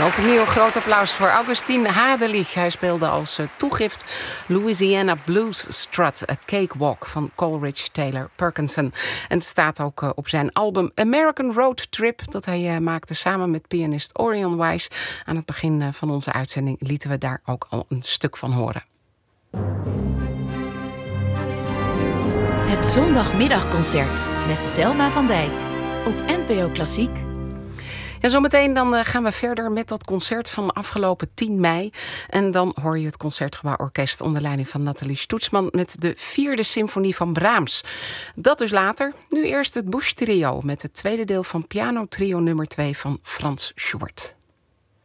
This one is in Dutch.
Opnieuw groot applaus voor Augustin Hadelich. Hij speelde als toegift Louisiana Blues Strut, A Cakewalk van Coleridge Taylor Perkinson. En het staat ook op zijn album American Road Trip dat hij maakte samen met pianist Orion Wise. Aan het begin van onze uitzending lieten we daar ook al een stuk van horen. Het zondagmiddagconcert met Selma van Dijk op NPO Klassiek. Ja, zometeen dan gaan we verder met dat concert van afgelopen 10 mei. En dan hoor je het Concertgebouworkest onder leiding van Nathalie Stoetsman met de 4e symfonie van Brahms. Dat dus later. Nu eerst het Busch Trio met het tweede deel van Piano Trio nummer 2 van Franz Schubert.